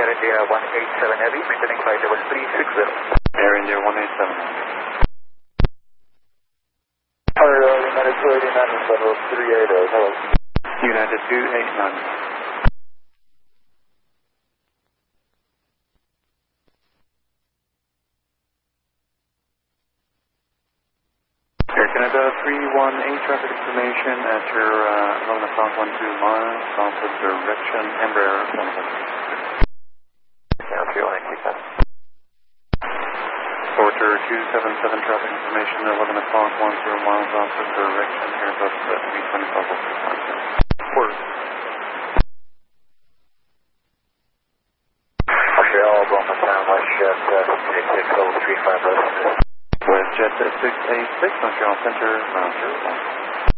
Air India 187 Heavy, maintaining flight level 360. Air India 187. United 289, level 380, hello. United 289. Air Canada 318, traffic information at your 11 o'clock 12 miles, southwest direction, Embraer 100. Now 318, Porter 277, traffic information at 11 o'clock 10 miles, southwest direction, Airbus 325 over contact. Porter. Montreal, Bromma Town, WestJet 68035, WestJet 686, Montreal Center, ground 01.